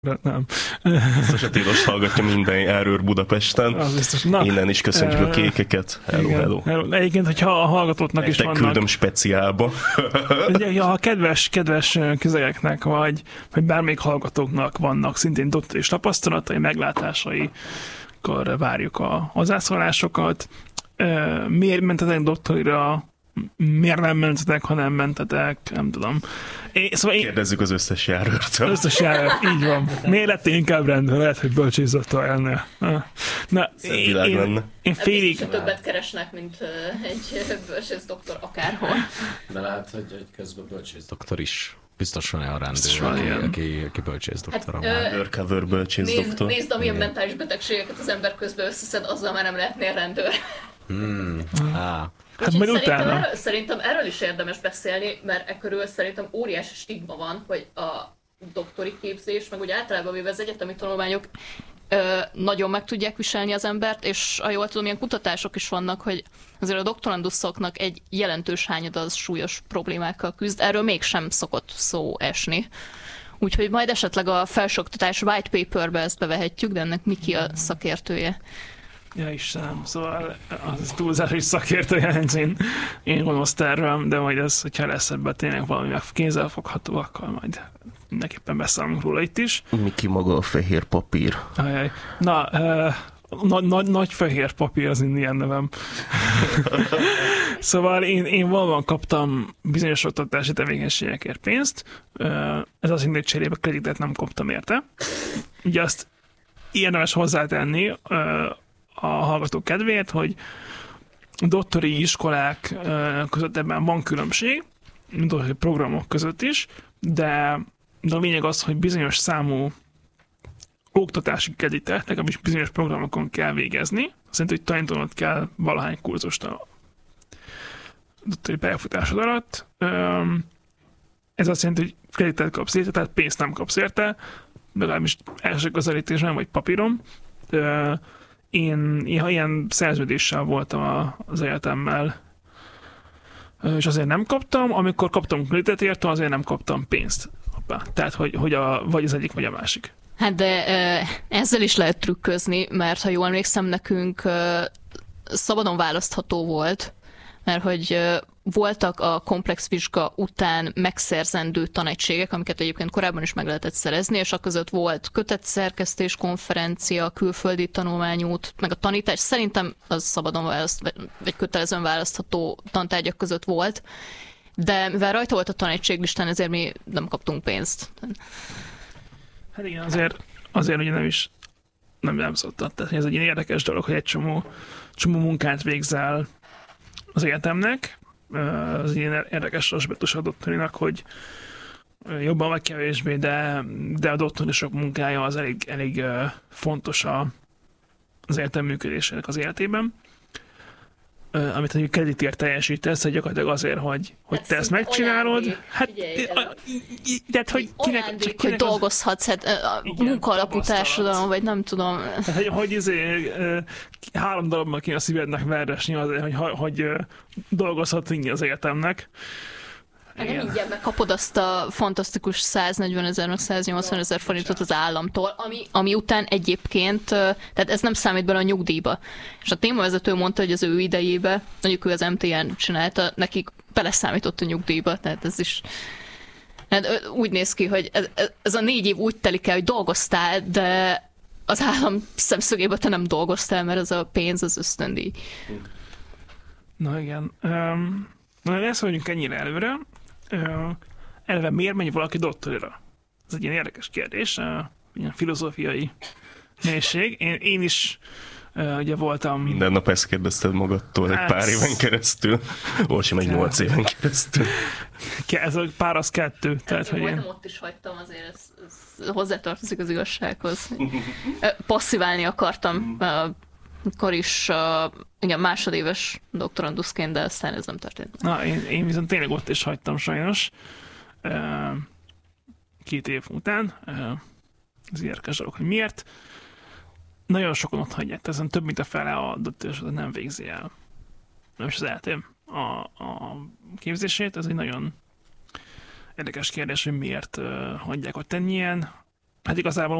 Nem. Biztos a tilos hallgatja minden Erőr Budapesten. Az biztos. Na, innen is köszöntjük a kékeket. Hello. Egyébként, hogyha a hallgatóknak is vannak... küldöm speciálba. Ja, a kedves közegeknek, vagy bármelyik hallgatóknak vannak szintén doktori tapasztalatai, meglátásai, akkor várjuk a hozzászólásokat. Miért mentetek doktorira? Miért nem mentetek, ha nem mentetek? Nem tudom. Kérdezzük az összes járőrtől. Az összes járőr, így van. Miért lettél inkább rendőr? Lehet, hogy bölcsészdoktor elne. Én félig... többet keresnek, mint egy bölcsészdoktor akárhol. De lehet, hogy közben bölcsészdoktor is. Biztos van olyan rendőr, aki bölcsészdoktor. Undercover bölcsészdoktor. Nézd, amilyen mentális betegségeket az ember közben összeszed, azzal már nem lehetnél rendőr. Hát majd utána. Szerintem erről is érdemes beszélni, mert ekkörül szerintem óriási stigma van, hogy a doktori képzés, meg úgy általában véve az egyetemi tanulmányok nagyon meg tudják viselni az embert, és ha jól tudom, ilyen kutatások is vannak, hogy azért a doktoranduszoknak egy jelentős hányada az súlyos problémákkal küzd, erről mégsem szokott szó esni. Úgyhogy majd esetleg a felsőoktatás white paperbe ezt bevehetjük, de ennek Miki a szakértője. Ja Istenem, szóval az túlzás, hogy szakértője, én gonosz erről, de majd ez, hogyha lesz ebben tényleg valami kézzelfogható, akkor majd mindenképpen beszállunk róla itt is. Miki maga a fehér papír. Ajaj. Na, nagy fehér papír az ilyen nevem. Szóval én valóban kaptam bizonyos oktatási tevékenységekért pénzt, ez azt jelenti, hogy cserébe kreditet nem kaptam érte. Ugye azt érdemes hozzátenni a hallgatók kedvéért, hogy doktori iskolák között ebben van különbség, doktori programok között is, de a lényeg az, hogy bizonyos számú oktatási kreditet, legalábbis bizonyos programokon kell végezni. Azt jelenti, hogy tanítanod kell valahány kurzust a doktori pályafutásod alatt. Ez azt jelenti, hogy kreditet kapsz érte, tehát pénzt nem kapsz érte, legalábbis első közelítésben, vagy papíron. Én ilyen szerződéssel voltam az egyetemmel, és azért nem kaptam, amikor kaptam kreditet érte, azért nem kaptam pénzt. Hoppá. Tehát, hogy vagy az egyik, vagy a másik. Hát de ezzel is lehet trükközni, mert ha jól emlékszem, nekünk szabadon választható volt, mert hogy voltak a komplex vizsga után megszerzendő tanegységek, amiket egyébként korábban is meg lehetett szerezni, és akközött volt kötetszerkesztés, konferencia, külföldi tanulmányút, meg a tanítás. Szerintem az szabadon vagy kötelezően választható tantárgyak között volt, de mivel rajta volt a tanegységlistán, ezért mi nem kaptunk pénzt. Hát igen, azért ugye nem szoktat. Tehát ez egy ilyen érdekes dolog, hogy egy csomó munkát végzel az egyetemnek. Az ilyen érdekes aspektus a doktorinak, hogy jobban vagy kevésbé, de a doktorisok munkája az elég fontos az egyetem működésének az életében. Amit egy kreditért teljesítesz, hogy gyakorlatilag azért, hogy te ezt megcsinálod. Hát, de hogy hogy dolgozhatsz, hát munkaalapú társadalom, vagy nem tudom. Hát, hogy 3 darabban kéne a szívednek veresni azért, hogy dolgozhat inni az egyetemnek. Nem ingyen megkapod azt a fantasztikus 140 000 meg 180 000 forintot az államtól, ami után egyébként, tehát ez nem számít bele a nyugdíjba. És a témavezető mondta, hogy az ő idejébe, mondjuk ő az MTN csinálta, nekik beleszámított a nyugdíjba, tehát ez is hát úgy néz ki, hogy ez a 4 év úgy telik el, hogy dolgoztál, de az állam szemszögében te nem dolgoztál, mert az a pénz az ösztöndíj. Na igen. Ne szóljunk ennyire előre. Eleve miért megy valaki doktorira? Ez egy ilyen érdekes kérdés, ilyen filozófiai mélység. Én is ugye voltam... Minden nap ezt kérdezted magadtól egy pár éven keresztül. Orsi meg 8 éven keresztül. Ez a pár az 2. Tehát, hogy én ott is hagytam, azért ez hozzátartozik az igazsághoz. Passziválni akartam, akkor is igen, másodéves doktoranduszként, de aztán ez nem történt. Na, én viszont tényleg ott is hagytam sajnos. 2 év után. Ez érdekes dolog, hogy miért. Nagyon sokan ott hagyják, ezen több mint a fele a doktorosodot nem végzi el. Nem is az eltém a képzését. Ez egy nagyon érdekes kérdés, hogy miért hagyják ott ennyien. hát igazából